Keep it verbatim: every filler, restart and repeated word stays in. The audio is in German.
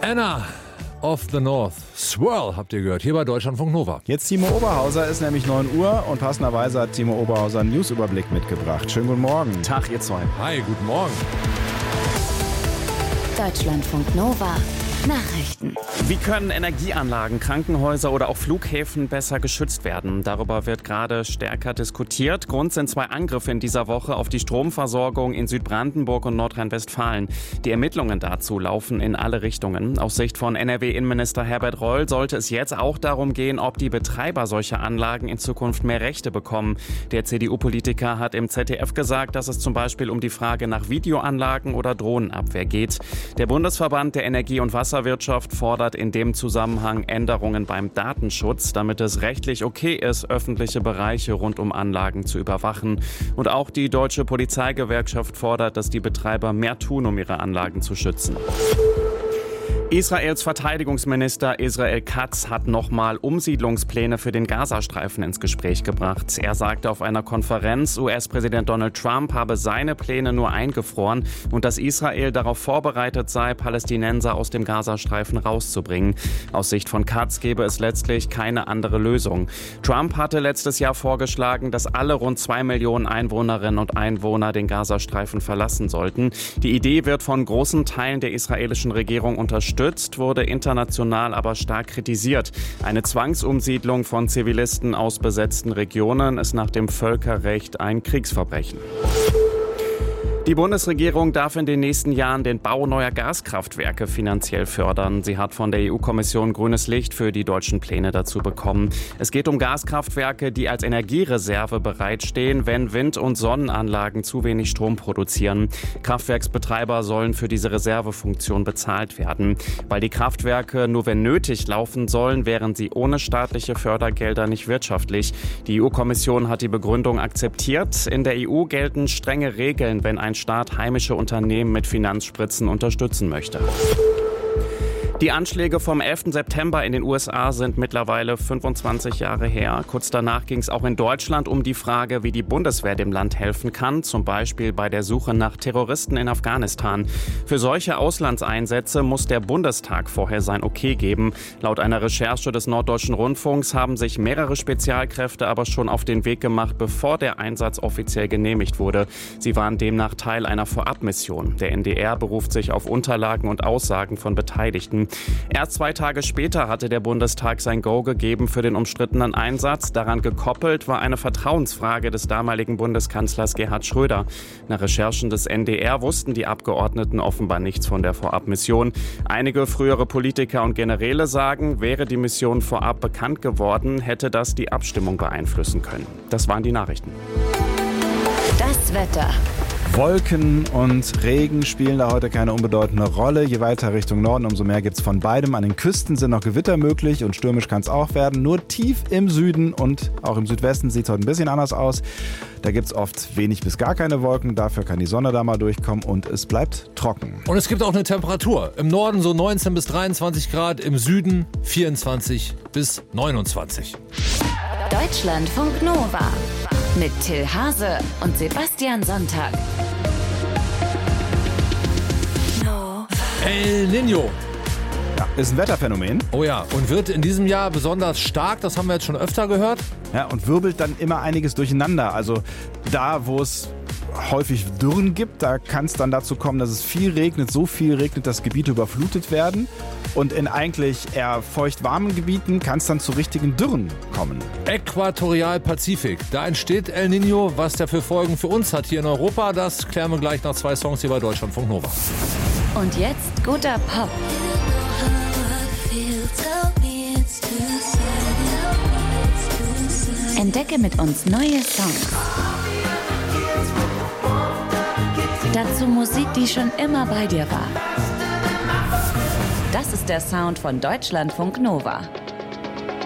Anna of the North. Swirl habt ihr gehört, hier bei Deutschlandfunk Nova. Jetzt Timo Oberhauser, ist nämlich neun Uhr und passenderweise hat Timo Oberhauser einen Newsüberblick mitgebracht. Schönen guten Morgen. Tag, ihr zwei. Hi, guten Morgen. Deutschlandfunk Nova. Nachrichten. Wie können Energieanlagen, Krankenhäuser oder auch Flughäfen besser geschützt werden? Darüber wird gerade stärker diskutiert. Grund sind zwei Angriffe in dieser Woche auf die Stromversorgung in Südbrandenburg und Nordrhein-Westfalen. Die Ermittlungen dazu laufen in alle Richtungen. Aus Sicht von N R W-Innenminister Herbert Reul sollte es jetzt auch darum gehen, ob die Betreiber solcher Anlagen in Zukunft mehr Rechte bekommen. Der C D U-Politiker hat im Z D F gesagt, dass es zum Beispiel um die Frage nach Videoanlagen oder Drohnenabwehr geht. Der Bundesverband der Energie- und Wasser Wirtschaft fordert in dem Zusammenhang Änderungen beim Datenschutz, damit es rechtlich okay ist, öffentliche Bereiche rund um Anlagen zu überwachen. Und auch die Deutsche Polizeigewerkschaft fordert, dass die Betreiber mehr tun, um ihre Anlagen zu schützen. Israels Verteidigungsminister Israel Katz hat nochmal Umsiedlungspläne für den Gazastreifen ins Gespräch gebracht. Er sagte auf einer Konferenz, U S-Präsident Donald Trump habe seine Pläne nur eingefroren und dass Israel darauf vorbereitet sei, Palästinenser aus dem Gazastreifen rauszubringen. Aus Sicht von Katz gäbe es letztlich keine andere Lösung. Trump hatte letztes Jahr vorgeschlagen, dass alle rund zwei Millionen Einwohnerinnen und Einwohner den Gazastreifen verlassen sollten. Die Idee wird von großen Teilen der israelischen Regierung unterstützt. Unterstützt, wurde international aber stark kritisiert. Eine Zwangsumsiedlung von Zivilisten aus besetzten Regionen ist nach dem Völkerrecht ein Kriegsverbrechen. Die Bundesregierung darf in den nächsten Jahren den Bau neuer Gaskraftwerke finanziell fördern. Sie hat von der E U-Kommission grünes Licht für die deutschen Pläne dazu bekommen. Es geht um Gaskraftwerke, die als Energiereserve bereitstehen, wenn Wind- und Sonnenanlagen zu wenig Strom produzieren. Kraftwerksbetreiber sollen für diese Reservefunktion bezahlt werden. Weil die Kraftwerke nur wenn nötig laufen sollen, wären sie ohne staatliche Fördergelder nicht wirtschaftlich. Die E U-Kommission hat die Begründung akzeptiert. In der E U gelten strenge Regeln, wenn ein Staat heimische Unternehmen mit Finanzspritzen unterstützen möchte. Die Anschläge vom elften September in den U S A sind mittlerweile fünfundzwanzig Jahre her. Kurz danach ging es auch in Deutschland um die Frage, wie die Bundeswehr dem Land helfen kann, zum Beispiel bei der Suche nach Terroristen in Afghanistan. Für solche Auslandseinsätze muss der Bundestag vorher sein Okay geben. Laut einer Recherche des Norddeutschen Rundfunks haben sich mehrere Spezialkräfte aber schon auf den Weg gemacht, bevor der Einsatz offiziell genehmigt wurde. Sie waren demnach Teil einer Vorabmission. Der N D R beruft sich auf Unterlagen und Aussagen von Beteiligten. Erst zwei Tage später hatte der Bundestag sein Go gegeben für den umstrittenen Einsatz. Daran gekoppelt war eine Vertrauensfrage des damaligen Bundeskanzlers Gerhard Schröder. Nach Recherchen des N D R wussten die Abgeordneten offenbar nichts von der Vorabmission. Einige frühere Politiker und Generäle sagen, wäre die Mission vorab bekannt geworden, hätte das die Abstimmung beeinflussen können. Das waren die Nachrichten. Das Wetter. Wolken und Regen spielen da heute keine unbedeutende Rolle. Je weiter Richtung Norden, umso mehr gibt es von beidem. An den Küsten sind noch Gewitter möglich und stürmisch kann es auch werden. Nur tief im Süden und auch im Südwesten sieht es heute ein bisschen anders aus. Da gibt es oft wenig bis gar keine Wolken. Dafür kann die Sonne da mal durchkommen und es bleibt trocken. Und es gibt auch eine Temperatur. Im Norden so neunzehn bis dreiundzwanzig Grad, im Süden vierundzwanzig bis neunundzwanzig. Deutschlandfunk Nova mit Till Hase und Sebastian Sonntag. El Niño. Ja, ist ein Wetterphänomen. Oh ja, und wird in diesem Jahr besonders stark, das haben wir jetzt schon öfter gehört. Ja, und wirbelt dann immer einiges durcheinander. Also da, wo es häufig Dürren gibt, da kann es dann dazu kommen, dass es viel regnet, so viel regnet, dass Gebiete überflutet werden. Und in eigentlich eher feucht-warmen Gebieten kann es dann zu richtigen Dürren kommen. Äquatorialpazifik, da entsteht El Niño. Was der für Folgen für uns hat hier in Europa, das klären wir gleich nach zwei Songs hier bei Deutschlandfunk Nova. Und jetzt guter Pop. Entdecke mit uns neue Songs. Dazu Musik, die schon immer bei dir war. Das ist der Sound von Deutschlandfunk Nova.